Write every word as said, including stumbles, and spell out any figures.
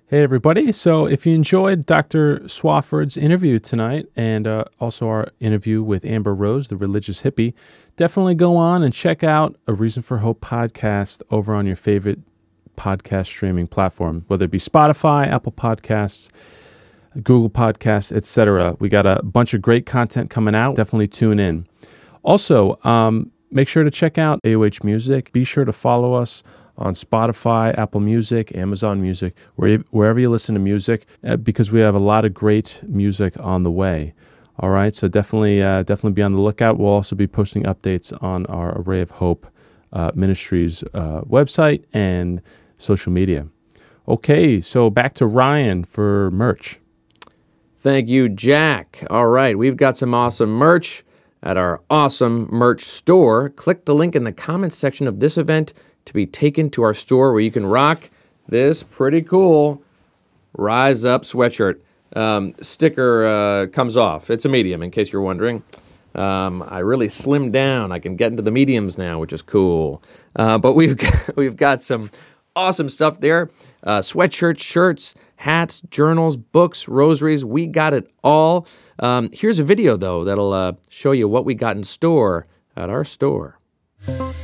Hey, everybody. So, if you enjoyed Doctor Swafford's interview tonight and uh, also our interview with Amber Rose, the religious hippie, definitely go on and check out A Reason for Hope podcast over on your favorite podcast streaming platform, whether it be Spotify, Apple Podcasts, Google Podcasts, et cetera. We got a bunch of great content coming out. Definitely tune in. Also, um, make sure to check out A O H Music. Be sure to follow us on Spotify, Apple Music, Amazon Music, where, wherever you listen to music, uh, because we have a lot of great music on the way. All right, so definitely, uh, definitely be on the lookout. We'll also be posting updates on our Array of Hope uh, Ministries uh, website and social media. Okay, so back to Ryan for merch. Thank you, Jack. All right, we've got some awesome merch at our awesome merch store. Click the link in the comments section of this event to be taken to our store where you can rock this pretty cool Rise Up sweatshirt. Um, sticker uh, comes off. It's a medium, in case you're wondering. Um, I really slimmed down. I can get into the mediums now, which is cool. Uh, but we've got, we've got some awesome stuff there. Uh, sweatshirts, shirts, hats, journals, books, rosaries. We got it all. Um, here's a video, though, that'll uh, show you what we got in store at our store.